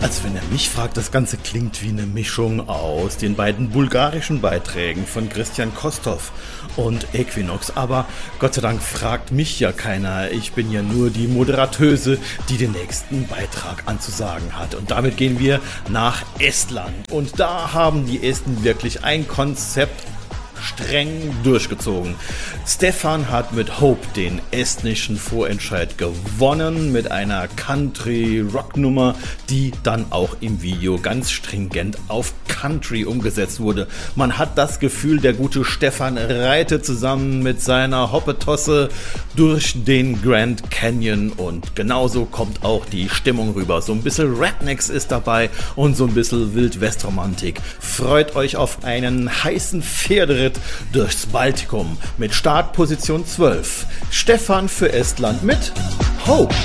Also wenn er mich fragt, das Ganze klingt wie eine Mischung aus den beiden bulgarischen Beiträgen von Christian Kostov und Equinox. Aber Gott sei Dank fragt mich ja keiner. Ich bin ja nur die Moderatöse, die den nächsten Beitrag anzusagen hat. Und damit gehen wir nach Estland. Und da haben die Esten wirklich ein Konzept streng durchgezogen. Stefan hat mit Hope den estnischen Vorentscheid gewonnen mit einer Country-Rock-Nummer, die dann auch im Video ganz stringent auf Country umgesetzt wurde. Man hat das Gefühl, der gute Stefan reitet zusammen mit seiner Hoppetosse durch den Grand Canyon und genauso kommt auch die Stimmung rüber. So ein bisschen Rednecks ist dabei und so ein bisschen Wildwestromantik. Freut euch auf einen heißen Pferderitt durchs Baltikum mit Startposition 12. Stefan für Estland mit Hope.